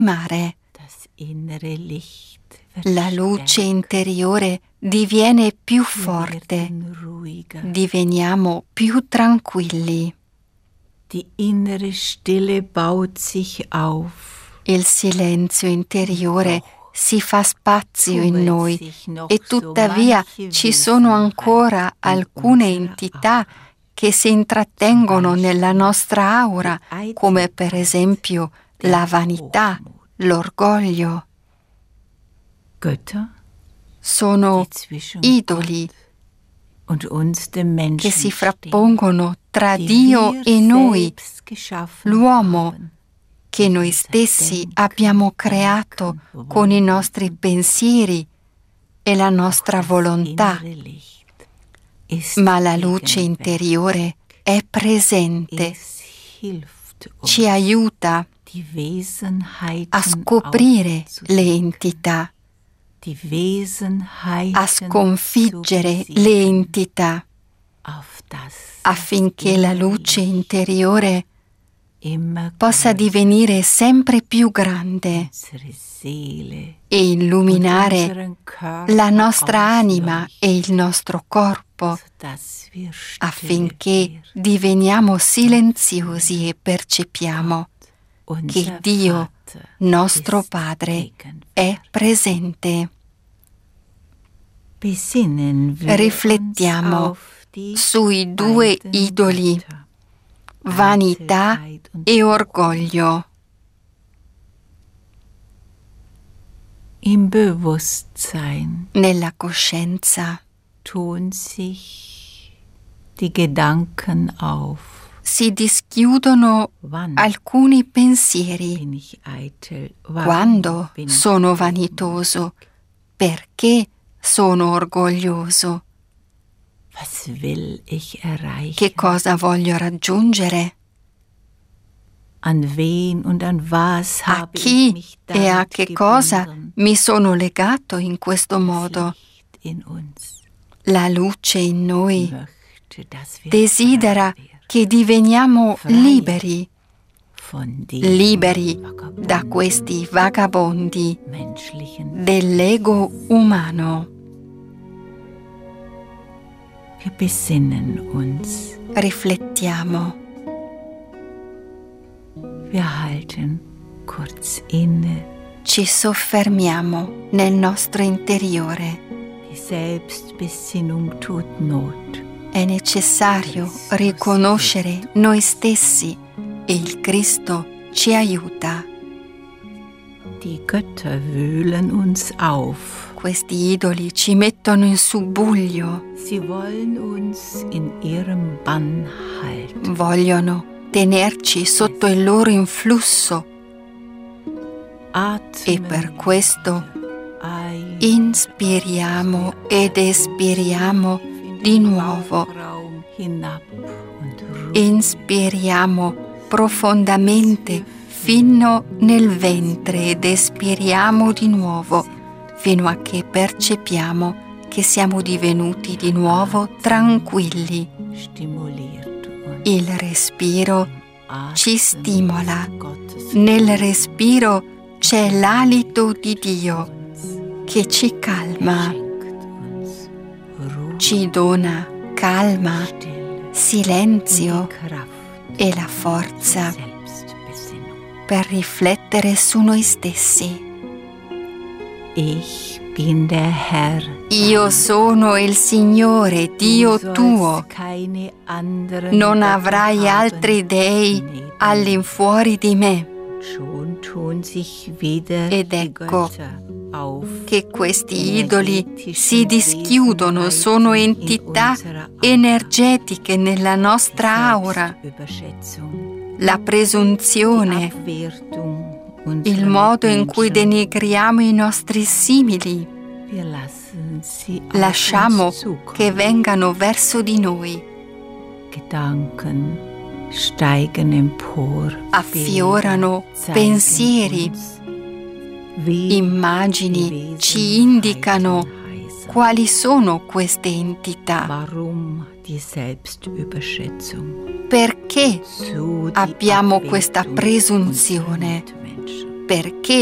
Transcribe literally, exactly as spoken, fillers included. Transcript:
mare. La luce interiore diviene più forte, diveniamo più tranquilli. Il silenzio interiore si fa spazio in noi e tuttavia ci sono ancora alcune entità che si intrattengono nella nostra aura, come per esempio la vanità, l'orgoglio. Sono idoli che si frappongono tra Dio e noi, l'uomo che noi stessi abbiamo creato con i nostri pensieri e la nostra volontà. Ma la luce interiore è presente, ci aiuta a scoprire le entità, a sconfiggere le entità, affinché la luce interiore possa divenire sempre più grande e illuminare la nostra anima e il nostro corpo, affinché diveniamo silenziosi e percepiamo che Dio, nostro Padre, è presente. Riflettiamo sui due idoli, vanità e orgoglio. Im Bewusstsein Nella coscienza tun sich die Gedanken auf. Si dischiudono alcuni pensieri. Quando sono vanitoso? Perché sono orgoglioso? Che cosa voglio raggiungere? A chi e a che cosa mi sono legato in questo modo? La luce in noi desidera che diveniamo liberi, liberi da questi vagabondi dell'ego umano. Riflettiamo. Ci soffermiamo nel nostro interiore. È necessario riconoscere noi stessi e il Cristo ci aiuta. Die Götter wühlen uns auf. Questi idoli ci mettono in subbuglio. Sie wollen uns in ihrem Bann halten. Vogliono tenerci sotto il loro influsso. E per questo inspiriamo ed espiriamo di nuovo. Inspiriamo profondamente fino nel ventre ed espiriamo di nuovo fino a che percepiamo che siamo divenuti di nuovo tranquilli. Il respiro ci stimola. Nel respiro c'è l'alito di Dio che ci calma, ci dona calma, silenzio e la forza per riflettere su noi stessi. Ich bin der Herr. Io sono il Signore, Dio tuo. Non avrai altri dei all'infuori di me. Ed ecco che questi idoli si dischiudono, sono entità energetiche nella nostra aura. La presunzione, il modo in cui denigriamo i nostri simili, lasciamo che vengano verso di noi. Affiorano pensieri, immagini ci indicano quali sono queste entità. Perché abbiamo questa presunzione? perché